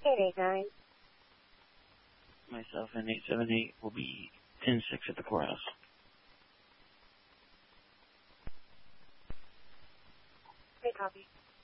889. Myself and 878 will be 10-6 at the courthouse. Okay, copy.